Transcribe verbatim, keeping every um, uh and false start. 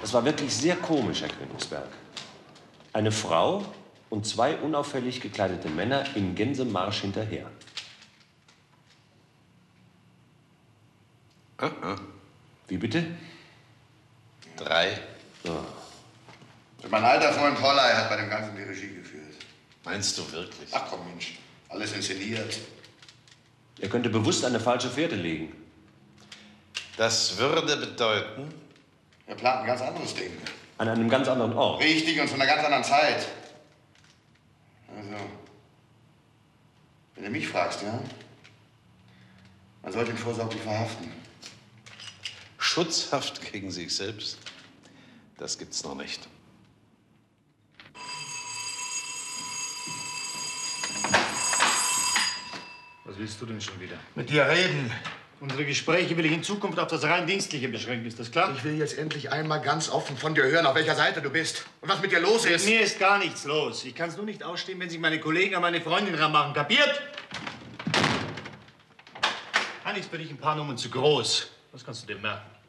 Das war wirklich sehr komisch, Herr Königsberg. Eine Frau und zwei unauffällig gekleidete Männer im Gänsemarsch hinterher. Aha. Wie bitte? Drei. Oh. Mein alter Freund Holley hat bei dem Ganzen die Regie geführt. Meinst du wirklich? Ach komm, Mensch. Alles inszeniert. Er könnte bewusst eine falsche Fährte legen. Das würde bedeuten... Er plant ein ganz anderes Ding. An einem ganz anderen Ort. Richtig, und zu einer ganz anderen Zeit. Also, wenn du mich fragst, ja? Man sollte ihn vorsorglich verhaften. Schutzhaft gegen sich selbst? Das gibt's noch nicht. Was willst du denn schon wieder? Mit dir reden. Unsere Gespräche will ich in Zukunft auf das rein Dienstliche beschränken, ist das klar? Ich will jetzt endlich einmal ganz offen von dir hören, auf welcher Seite du bist und was mit dir los ist. Mit mir ist gar nichts los. Ich kann es nur nicht ausstehen, wenn sich meine Kollegen an meine Freundin ranmachen. Kapiert? Hanni ist für dich ein paar Nummern zu groß. Das kannst du dir merken.